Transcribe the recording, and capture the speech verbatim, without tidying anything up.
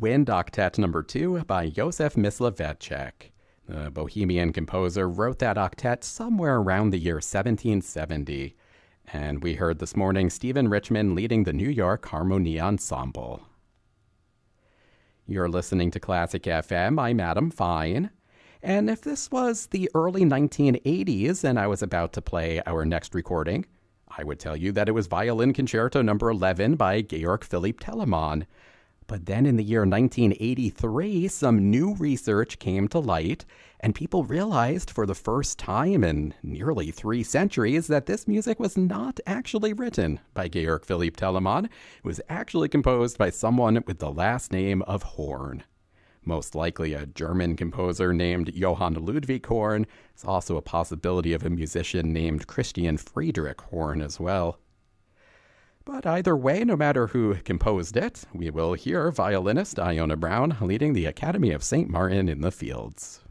Wind Octet Number two by Josef Mysliveček. The Bohemian composer wrote that octet somewhere around the year seventeen seventy. And we heard this morning Stephen Richman leading the New York Harmonie Ensemble. You're listening to Classic F M. I'm Adam Fine. And if this was the early nineteen eighties and I was about to play our next recording, I would tell you that it was Violin Concerto Number eleven by Georg Philipp Telemann. But then in the year nineteen eighty-three, some new research came to light, and people realized for the first time in nearly three centuries that this music was not actually written by Georg Philipp Telemann. It was actually composed by someone with the last name of Horn. Most likely a German composer named Johann Ludwig Horn. It's also a possibility of a musician named Christian Friedrich Horn as well. But either way, no matter who composed it, we will hear violinist Iona Brown leading the Academy of Saint Martin in the Fields.